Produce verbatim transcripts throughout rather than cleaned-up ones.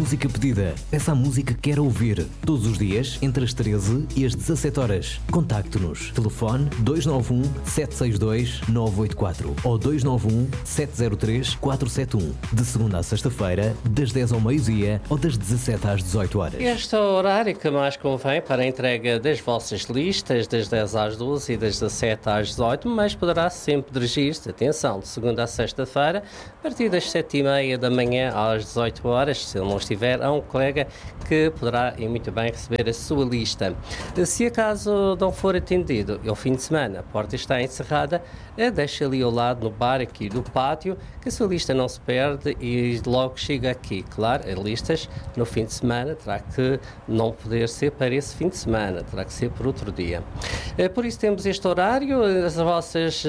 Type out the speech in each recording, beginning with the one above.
música pedida. Peça a música que quer ouvir. Todos os dias, entre as treze e as dezassete horas. Contacte-nos. Telefone dois nove um, sete seis dois, nove oito quatro ou dois nove um, sete zero três, quatro sete um. De segunda a sexta-feira, das dez ao meio-dia ou das dezassete às dezoito horas. Este é o horário que mais convém para a entrega das vossas listas, das dez às doze e das dezassete às dezoito, mas poderá sempre dirigir-se, atenção, de segunda a sexta-feira, a partir das sete e meia da manhã às dezoito horas, se ele não estiver, há um colega que poderá e muito bem receber a sua lista. Se acaso não for atendido, é o fim de semana, a porta está encerrada, deixa ali ao lado, no bar aqui do pátio, que a sua lista não se perde e logo chega aqui. Claro, as listas no fim de semana terá que não poder ser para esse fim de semana, terá que ser por outro dia. Por isso temos este horário, as vossas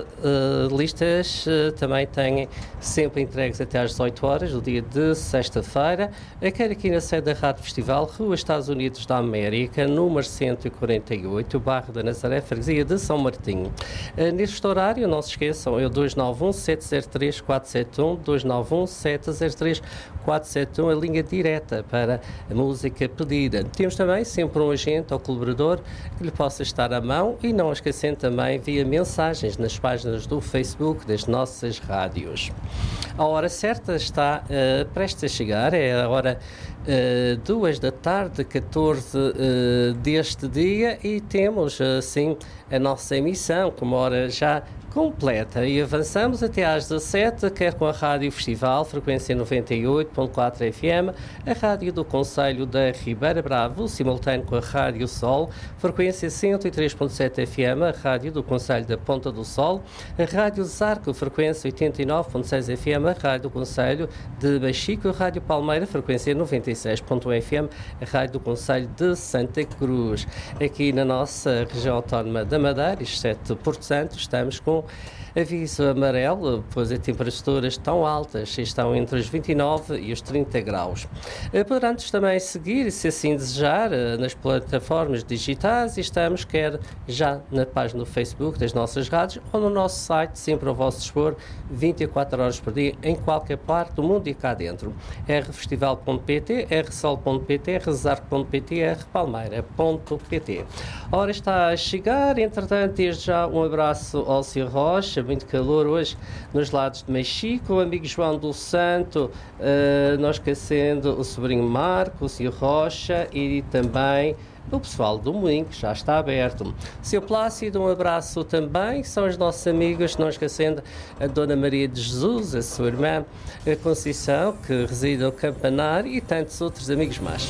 uh, uh, listas uh, também têm sempre entregues até às dezoito horas, do dia de sexta-feira, quer aqui na sede da Rádio Festival, Rua Estados Unidos da América, número cento e quarenta e oito, bairro da Nazaré, freguesia de São Martinho. Uh, neste horário, não se esqueçam, é o dois nove um, sete zero três, quatro sete um, dois nove um, sete zero três, quatro sete um, a linha direta para a música pedida. Temos também sempre um agente ou colaborador que lhe possa estar à mão e não esquecendo também via mensagens nas páginas do Facebook das nossas rádios. A hora certa está uh, prestes a chegar, é a hora uh, duas da tarde, catorze uh, deste dia, e temos assim a nossa emissão com uma hora já completa e avançamos até às dezassete, quer com a Rádio Festival, frequência noventa e oito ponto quatro F M, a Rádio do Concelho da Ribeira Bravo, simultâneo com a Rádio Sol, frequência cento e três ponto sete F M, a Rádio do Concelho da Ponta do Sol, a Rádio Zarco, frequência oitenta e nove ponto seis F M, a Rádio do Concelho de Baxico, a Rádio Palmeira, frequência noventa e seis ponto um F M, a Rádio do Concelho de Santa Cruz. Aqui na nossa região autónoma da Madeira, exceto Porto Santo, estamos com aviso amarelo, pois as temperaturas estão altas, estão entre os vinte e nove e os trinta graus. Poderão-nos também seguir, se assim desejar, nas plataformas digitais, e estamos quer já na página do Facebook das nossas rádios ou no nosso site, sempre ao vosso dispor, vinte e quatro horas por dia, em qualquer parte do mundo e cá dentro. r festival ponto p t, r sol ponto p t, r zarco ponto p t, r palmeira ponto p t. A hora está a chegar, entretanto, desde já um abraço ao senhor Rocha, muito calor hoje nos lados de Mexico, o amigo João do Santo, uh, não esquecendo o sobrinho Marco, o senhor Rocha e também o pessoal do Moinho, que já está aberto. Seu Plácido, um abraço também, são os nossos amigos, não esquecendo a Dona Maria de Jesus, a sua irmã, a Conceição, que reside no Campanar, e tantos outros amigos mais.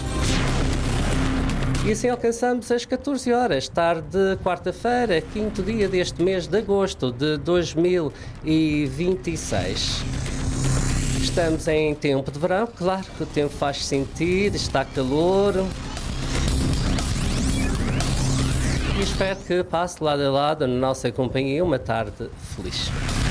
E assim alcançamos as catorze horas, tarde de quarta-feira, quinto dia deste mês de agosto de dois mil e vinte e seis. Estamos em tempo de verão, claro que o tempo faz sentir, está calor. E espero que passe lado a lado na nossa companhia uma tarde feliz.